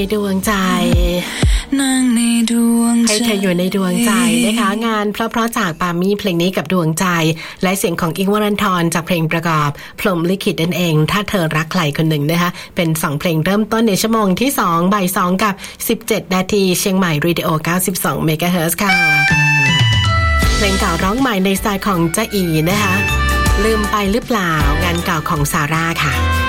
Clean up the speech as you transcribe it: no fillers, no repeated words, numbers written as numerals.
ดวงใจนั่งในดวงใจให้เธออยู่ในดวงใจนะคะงานเพราะๆจากปามี่เพลงนี้กับดวงใจและเสียงของอิงค์วรันธรจากเพลงประกอบพรหมลิขิตนั่นเองถ้าเธอรักใครคนหนึ่งนะคะเป็น2เพลงเริ่มต้นในชั่วโมงที่2บ่าย2กับ17นาทีเชียงใหม่เรดิโอ92เมกะเฮิรตซ์ค่ะเพลงเก่าร้องใหม่ในสไตล์ของจ๊ะอีนะคะลืมไปหรือเปล่างานเก่าของซาร่าค่ะ